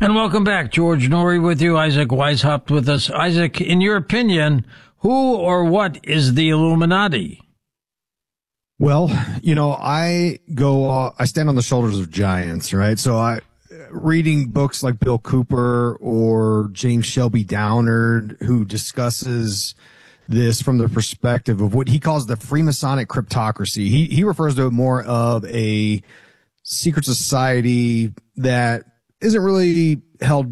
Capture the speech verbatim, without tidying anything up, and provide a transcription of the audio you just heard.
And welcome back. George Noory with you. Isaac Weishaupt with us. Isaac, in your opinion, who or what is the Illuminati? Well, you know, I go, uh, I stand on the shoulders of giants, right? So I, reading books like Bill Cooper or James Shelby Downard, who discusses this from the perspective of what he calls the Freemasonic cryptocracy. He, he refers to it more of a secret society that isn't really held